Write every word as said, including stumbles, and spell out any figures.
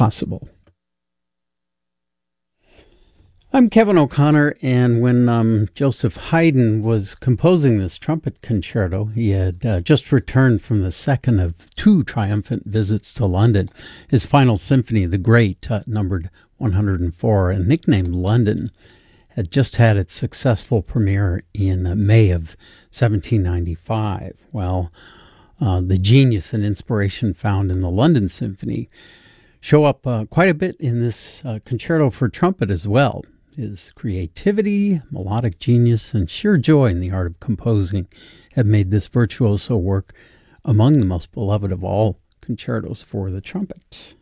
possible. I'm Kevin O'Connor, and when um, Joseph Haydn was composing this trumpet concerto, he had uh, just returned from the second of two triumphant visits to London. His final symphony, The Great, uh, numbered one hundred four, and nicknamed London, had just had its successful premiere in uh, May of seventeen ninety-five. Well, uh, the genius and inspiration found in the London Symphony show up uh, quite a bit in this uh, concerto for trumpet as well. His creativity, melodic genius, and sheer joy in the art of composing have made this virtuoso work among the most beloved of all concertos for the trumpet.